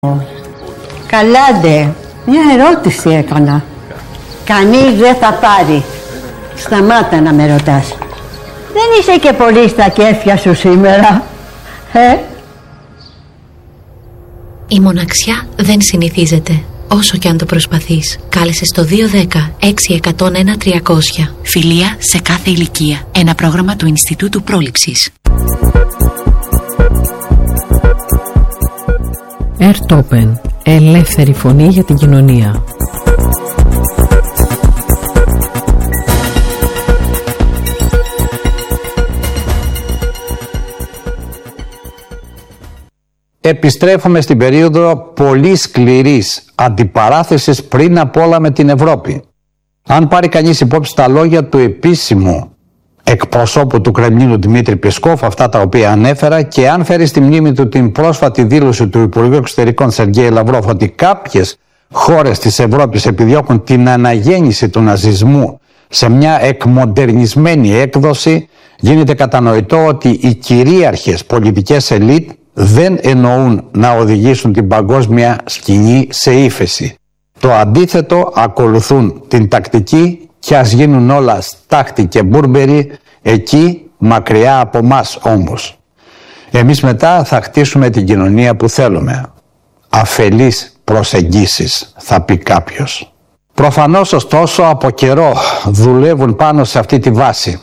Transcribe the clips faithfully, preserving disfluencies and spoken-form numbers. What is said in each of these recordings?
Καλάντε, μια ερώτηση έκανα. Κανείς δεν θα πάρει. Σταμάτα να με ρωτάς. Δεν είσαι και πολύ στα κέφια σου σήμερα, ε? Η μοναξιά δεν συνηθίζεται, όσο και αν το προσπαθείς. Κάλεσε στο δύο δέκα έξι εκατόν ένα τριακόσια. Φιλία σε κάθε ηλικία. Ένα πρόγραμμα του Ινστιτούτου Πρόληψης. Ερτόπεν. Ελεύθερη φωνή για την κοινωνία. Επιστρέφουμε στην περίοδο πολύ σκληρής αντιπαράθεσης πριν απ' όλα με την Ευρώπη. Αν πάρει κανείς υπόψη τα λόγια του επίσημου εκπροσώπου του Κρεμλίνου Δημήτρη Πεσκόφ, αυτά τα οποία ανέφερα, και αν φέρει στη μνήμη του την πρόσφατη δήλωση του Υπουργού Εξωτερικών Σεργέη Λαυρόφ ότι κάποιες χώρες της Ευρώπης επιδιώκουν την αναγέννηση του ναζισμού σε μια εκμοντερνισμένη έκδοση, γίνεται κατανοητό ότι οι κυρίαρχες πολιτικές ελίτ δεν εννοούν να οδηγήσουν την παγκόσμια σκηνή σε ύφεση. Το αντίθετο, ακολουθούν την τακτική και ας γίνουν όλα στάχτη και μπούρμπερι εκεί μακριά από μας όμως. Εμείς μετά θα χτίσουμε την κοινωνία που θέλουμε. Αφελείς προσεγγίσεις, θα πει κάποιος. Προφανώς ωστόσο από καιρό δουλεύουν πάνω σε αυτή τη βάση.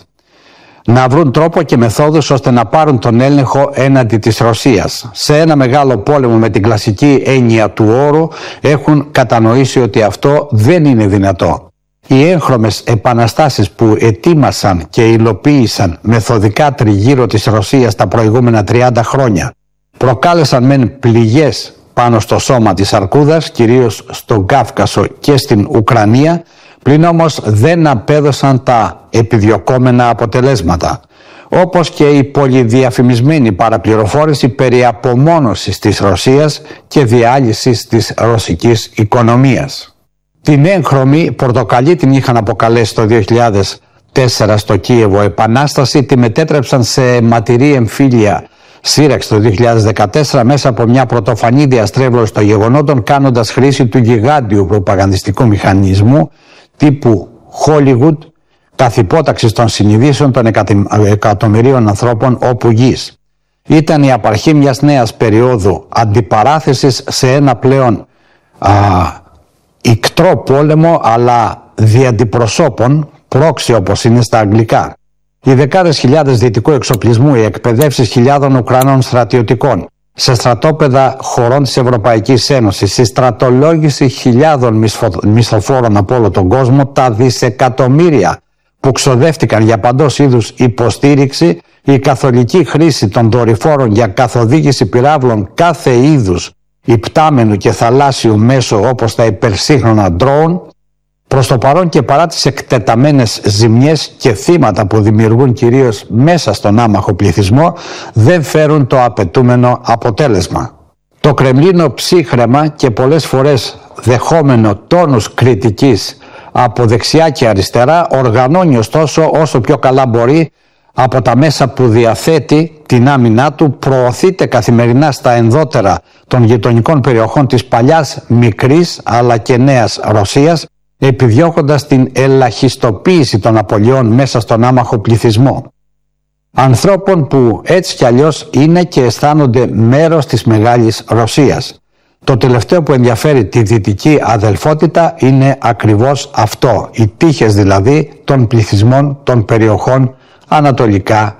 Να βρουν τρόπο και μεθόδους ώστε να πάρουν τον έλεγχο έναντι της Ρωσίας. Σε ένα μεγάλο πόλεμο με την κλασική έννοια του όρου έχουν κατανοήσει ότι αυτό δεν είναι δυνατό. Οι έγχρωμες επαναστάσεις που ετοίμασαν και υλοποίησαν μεθοδικά τριγύρω της Ρωσίας τα προηγούμενα τριάντα χρόνια προκάλεσαν μεν πληγές πάνω στο σώμα της αρκούδας, κυρίως στον Κάφκασο και στην Ουκρανία, πλην όμως δεν απέδωσαν τα επιδιωκόμενα αποτελέσματα, όπως και η πολυδιαφημισμένη παραπληροφόρηση περί απομόνωσης της Ρωσίας και διάλυσης της ρωσικής οικονομίας. Την έγχρωμη πορτοκαλί την είχαν αποκαλέσει το δύο χιλιάδες τέσσερα στο Κίεβο επανάσταση, τη μετέτρεψαν σε ματηρή εμφύλια σύραξη το δύο χιλιάδες δεκατέσσερα μέσα από μια πρωτοφανή διαστρέβλωση των γεγονότων, κάνοντας χρήση του γιγάντιου προπαγανδιστικού μηχανισμού τύπου Hollywood, καθ' υπόταξης των συνειδήσεων των εκατομμυρίων ανθρώπων όπου γης. Ήταν η απαρχή μιας νέας περίοδου αντιπαράθεσης σε ένα πλέον α, ικτρό πόλεμο, αλλά διαντιπροσώπων, πρόξι όπως είναι στα αγγλικά. Οι δεκάδες χιλιάδες δυτικού εξοπλισμού, οι εκπαιδεύσεις χιλιάδων Ουκρανών στρατιωτικών σε στρατόπεδα χωρών της Ευρωπαϊκής Ένωσης, η στρατολόγηση χιλιάδων μισθοφόρων από όλο τον κόσμο, τα δισεκατομμύρια που ξοδεύτηκαν για παντός είδους υποστήριξη, η καθολική χρήση των δορυφόρων για καθοδήγηση πυράβλων κάθε είδους υπτάμενου και θαλάσσιου μέσω όπως τα υπερσύγχρονα drone, προς το παρόν και παρά τις εκτεταμένες ζημιές και θύματα που δημιουργούν κυρίως μέσα στον άμαχο πληθυσμό, δεν φέρουν το απαιτούμενο αποτέλεσμα. Το Κρεμλίνο ψύχραιμα και πολλές φορές δεχόμενο τόνους κριτικής από δεξιά και αριστερά, οργανώνει ωστόσο όσο πιο καλά μπορεί από τα μέσα που διαθέτει την άμυνά του, προωθείται καθημερινά στα ενδότερα των γειτονικών περιοχών της παλιάς μικρής αλλά και νέας Ρωσίας, επιδιώκοντας την ελαχιστοποίηση των απολειών μέσα στον άμαχο πληθυσμό. Ανθρώπων που έτσι κι αλλιώς είναι και αισθάνονται μέρος της μεγάλης Ρωσίας. Το τελευταίο που ενδιαφέρει τη δυτική αδελφότητα είναι ακριβώς αυτό, οι τύχες δηλαδή των πληθυσμών των περιοχών ανατολικά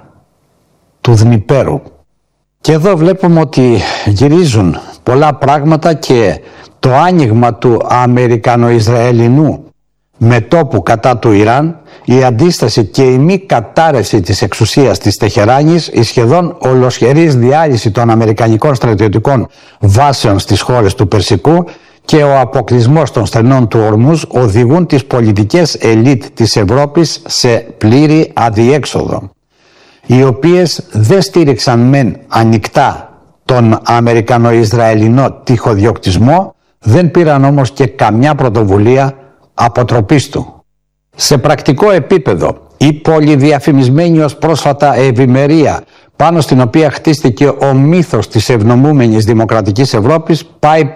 του Δνιπέρου. Και εδώ βλέπουμε ότι γυρίζουν πολλά πράγματα και το άνοιγμα του Αμερικανο-Ισραηλινού μετώπου κατά του Ιράν, η αντίσταση και η μη κατάρρευση της εξουσίας της Τεχεράνης, η σχεδόν ολοσχερής διάλυση των αμερικανικών στρατιωτικών βάσεων στις χώρες του Περσικού και ο αποκλεισμός των στενών του Ορμούζ οδηγούν τις πολιτικές ελίτ της Ευρώπης σε πλήρη αδιέξοδο, οι οποίες δεν στήριξαν μεν ανοιχτά τον Αμερικανο-Ισραηλινό τυχοδιοκτισμό, δεν πήραν όμως και καμιά πρωτοβουλία αποτροπής του. Σε πρακτικό επίπεδο, η πολυδιαφημισμένη ως πρόσφατα ευημερία πάνω στην οποία χτίστηκε ο μύθος της ευνομούμενης δημοκρατικής Ευρώπης πάει